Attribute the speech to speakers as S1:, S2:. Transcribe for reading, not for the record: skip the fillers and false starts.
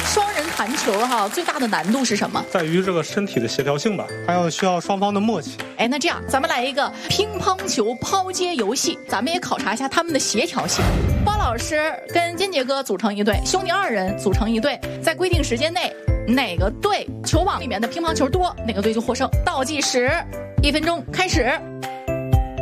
S1: 双人弹球最大的难度是什么？
S2: 在于这个身体的协调性吧，还有需要双方的默契。
S1: 哎，那这样咱们来一个乒乓球抛接游戏，咱们也考察一下他们的协调性。包老师跟金杰哥组成一队，兄弟2人组成一队，在规定时间内，哪个队球网里面的乒乓球多，哪个队就获胜。倒计时1分钟开始。